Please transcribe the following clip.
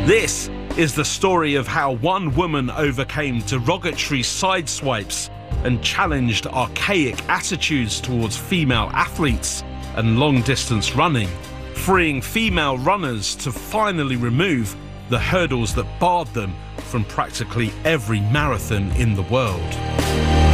This is the story of how one woman overcame derogatory sideswipes and challenged archaic attitudes towards female athletes and long-distance running, freeing female runners to finally remove the hurdles that barred them from practically every marathon in the world.